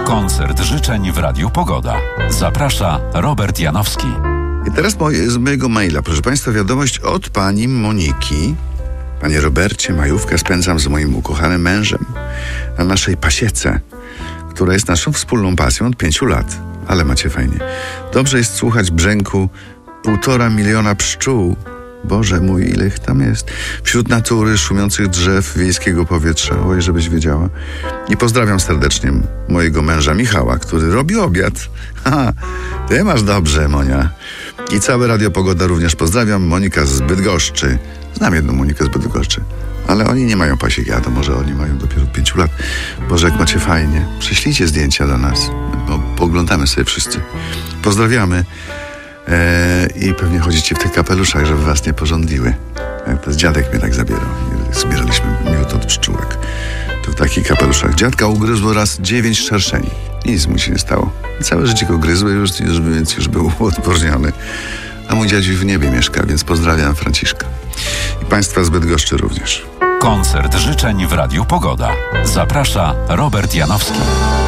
Koncert życzeń w Radiu Pogoda. Zaprasza Robert Janowski. I teraz z mojego maila, proszę Państwa, wiadomość od pani Moniki. Panie Robercie, majówkę spędzam z moim ukochanym mężem na naszej pasiece, która jest naszą wspólną pasją od 5 lat. Ale macie fajnie. Dobrze jest słuchać brzęku 1,5 miliona pszczół. Boże mój, ile ich tam jest. Wśród natury, szumiących drzew, wiejskiego powietrza. Oj, żebyś wiedziała. I pozdrawiam serdecznie mojego męża Michała, który robi obiad. Haha, ty masz dobrze, Monia. I całe Radio Pogoda również pozdrawiam. Monika z Bydgoszczy. Znam jedną Monikę z Bydgoszczy. Ale oni nie mają pasiek, a to może oni mają dopiero 5 lat. Boże, jak macie fajnie. Przyślijcie zdjęcia do nas. Poglądamy sobie wszyscy. Pozdrawiamy. I pewnie chodzicie w tych kapeluszach, żeby was nie porządliły. To dziadek mnie tak zabierał. Zbieraliśmy miód od pszczółek. To w takich kapeluszach. Dziadka ugryzło raz 9 szerszeni. Nic mu się nie stało. Całe życie go gryzły, więc już był odporniony. A mój dziadziuś w niebie mieszka, więc pozdrawiam Franciszka. I państwa z Bydgoszczy również. Koncert życzeń w Radiu Pogoda. Zaprasza Robert Janowski.